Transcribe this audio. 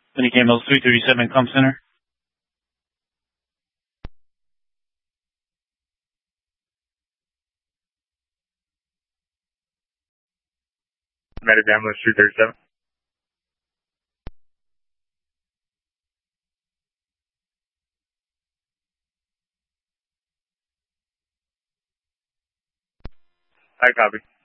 Winnie Campbell 337 Com Center. United Ambulance 337. I copy.